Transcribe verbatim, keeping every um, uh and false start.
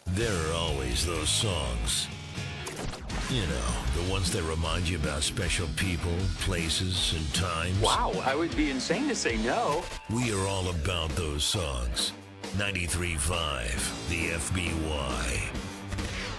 There are always those songs. You know, the ones that remind you about special people, places, and times. Wow, I would be insane to say no. We are all about those songs. ninety-three point five, the F B Y.